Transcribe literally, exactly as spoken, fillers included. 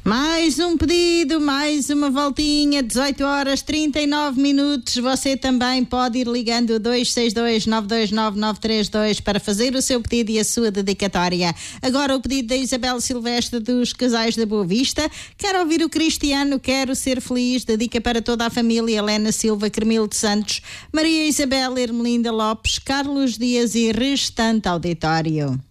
Mais um pedido, mais uma voltinha, dezoito horas trinta e nove minutos. Você também pode ir ligando dois seis dois, nove dois nove, nove três dois para fazer o seu pedido e a sua dedicatória. Agora o pedido da Isabel Silvestre dos Casais da Boa Vista. Quero ouvir o Cristiano, quero ser feliz. Dedica para toda a família: Helena Silva, Carmilo de Santos, Maria Isabel, Ermelinda Lopes, Carlos Dias e restante auditório.